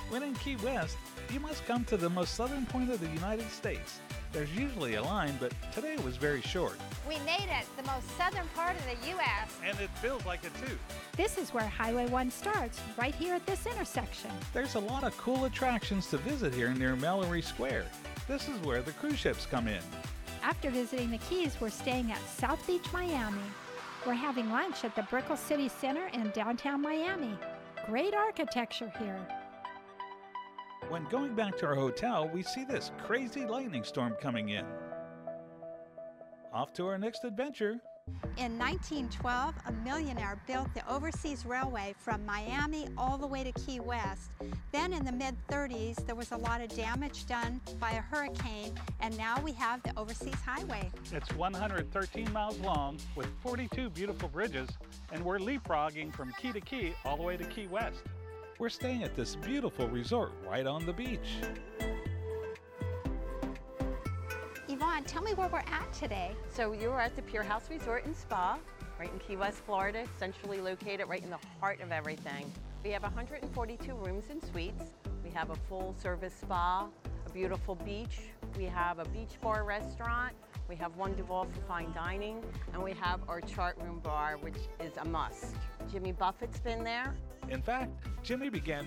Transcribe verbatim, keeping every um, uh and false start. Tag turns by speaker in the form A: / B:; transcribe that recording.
A: When in Key West, you must come to the most southern point of the United States. There's usually a line, but today it was very short.
B: We made it, the most southern part of the U S
A: And it feels like it too.
C: This is where Highway one starts, right here at this intersection.
A: There's a lot of cool attractions to visit here near Mallory Square. This is where the cruise ships come in.
C: After visiting the Keys, we're staying at South Beach, Miami. We're having lunch at the Brickell City Center in downtown Miami. Great architecture here.
A: When going back to our hotel, we see this crazy lightning storm coming in. Off to our next adventure.
D: In nineteen twelve, a millionaire built the Overseas Railway from Miami all the way to Key West. Then in the mid thirties, there was a lot of damage done by a hurricane, and now we have the Overseas Highway.
E: It's one hundred thirteen miles long with forty-two beautiful bridges, and we're leapfrogging from key to key all the way to Key West.
A: We're staying at this beautiful resort right on the beach.
D: Yvonne, tell me where we're at today.
F: So you are at the Pier House Resort and Spa, right in Key West, Florida, centrally located right in the heart of everything. We have one hundred forty-two rooms and suites. We have a full service spa, a beautiful beach. We have a beach bar restaurant. We have one Duval for fine dining, and we have our chart room bar, which is a must. Jimmy Buffett's been there.
A: In fact, Jimmy began